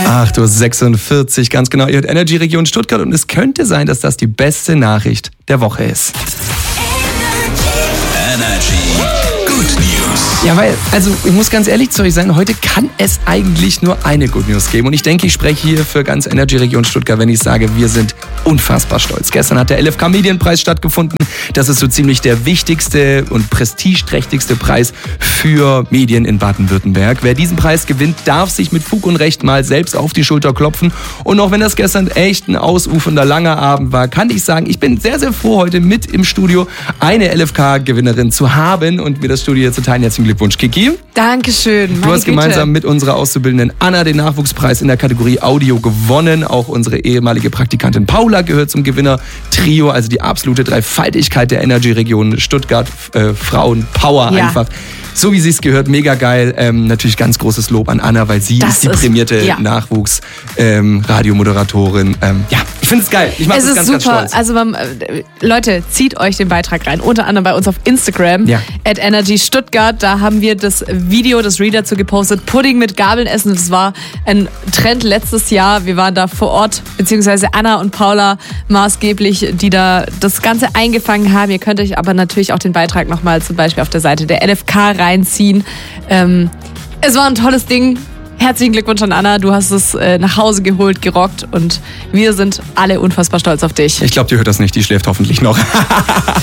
8:46 Uhr, ganz genau. Ihr hört Energy Region Stuttgart und es könnte sein, dass das die beste Nachricht der Woche ist. Energy Good News. Ja, weil, also ich muss ganz ehrlich zu euch sein, heute kann es eigentlich nur eine Good News geben. Und ich denke, ich spreche hier für ganz Energy Region Stuttgart, wenn ich sage, wir sind unfassbar stolz. Gestern hat der LFK Medienpreis stattgefunden. Das ist so ziemlich der wichtigste und prestigeträchtigste Preis für Medien in Baden-Württemberg. Wer diesen Preis gewinnt, darf sich mit Fug und Recht mal selbst auf die Schulter klopfen. Und auch wenn das gestern echt ein ausufernder langer Abend war, kann ich sagen, ich bin sehr, sehr froh, heute mit im Studio eine LFK-Gewinnerin zu haben und mir das Studio hier zu teilen. Herzlichen Glückwunsch, Kiki. Dankeschön. Du hast gemeinsam mit unserer Auszubildenden Anna den Nachwuchspreis in der Kategorie Audio gewonnen. Auch unsere ehemalige Praktikantin Paula gehört zum Gewinner-Trio, also die absolute Dreifaltigkeit der Energy-Region Stuttgart. Frauen-Power einfach. So wie sie es gehört, mega geil. Natürlich ganz großes Lob an Anna, weil sie ist die prämierte Nachwuchs-Radiomoderatorin. Ich finde es geil. Ich mache das ganz, super. Ganz stolz. Also Leute, zieht euch den Beitrag rein. Unter anderem bei uns auf Instagram @energystuttgart. Da haben wir das Video, das Reel dazu gepostet. Pudding mit Gabeln essen. Das war ein Trend letztes Jahr. Wir waren da vor Ort, beziehungsweise Anna und Paula maßgeblich, die da das Ganze eingefangen haben. Ihr könnt euch aber natürlich auch den Beitrag nochmal zum Beispiel auf der Seite der LFK reinziehen. Es war ein tolles Ding. Herzlichen Glückwunsch an Anna, du hast es nach Hause geholt, gerockt und wir sind alle unfassbar stolz auf dich. Ich glaube, die hört das nicht, die schläft hoffentlich noch.